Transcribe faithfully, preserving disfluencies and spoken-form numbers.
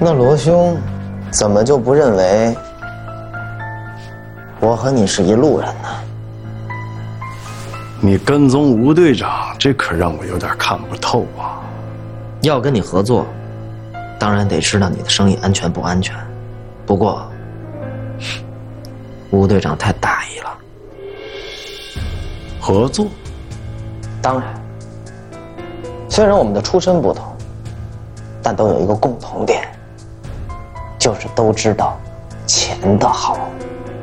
那罗兄，怎么就不认为我和你是一路人呢？ 你跟踪吴队长，这可让我有点看不透啊。 要跟你合作，当然得知道你的生意安全不安全。不过，吴队长太大意了。 合作？ 当然。虽然我们的出身不同，但都有一个共同点，就是都知道钱的好。